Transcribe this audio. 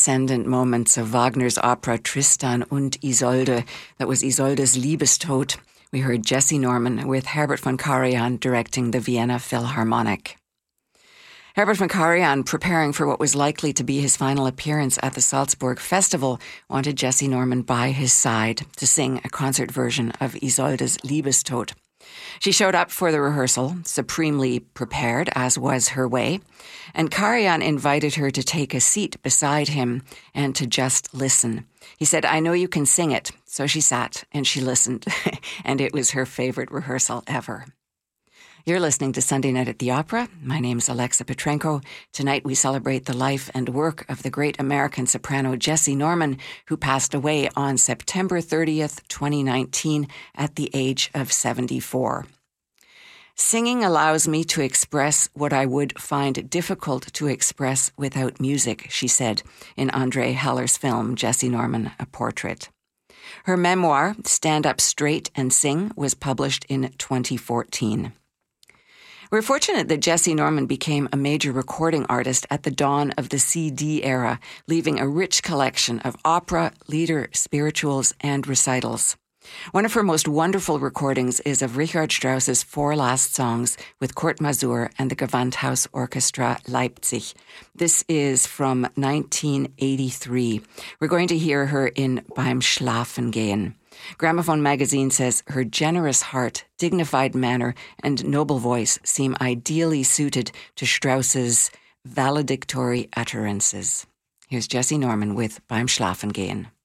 transcendent moments of Wagner's opera Tristan und Isolde. That was Isolde's Liebestod. We heard Jessye Norman with Herbert von Karajan directing the Vienna Philharmonic. Herbert von Karajan, preparing for what was likely to be his final appearance at the Salzburg Festival, wanted Jessye Norman by his side to sing a concert version of Isolde's Liebestod. She showed up for the rehearsal, supremely prepared, as was her way, and Karajan invited her to take a seat beside him and to just listen. He said, "I know you can sing it." So she sat and she listened, and it was her favorite rehearsal ever. You're listening to Sunday Night at the Opera. My name's Alexa Petrenko. Tonight we celebrate the life and work of the great American soprano Jessye Norman, who passed away on September 30th, 2019, at the age of 74. Singing allows me to express what I would find difficult to express without music, she said in Andre Heller's film, Jessye Norman, A Portrait. Her memoir, Stand Up Straight and Sing, was published in 2014. We're fortunate that Jessye Norman became a major recording artist at the dawn of the CD era, leaving a rich collection of opera, lieder, spirituals, and recitals. One of her most wonderful recordings is of Richard Strauss's Four Last Songs with Kurt Masur and the Gewandhaus Orchestra Leipzig. This is from 1983. We're going to hear her in Beim Schlafengehen. Gramophone magazine says her generous heart, dignified manner, and noble voice seem ideally suited to Strauss's valedictory utterances. Here's Jessye Norman with Beim Schlafengehen.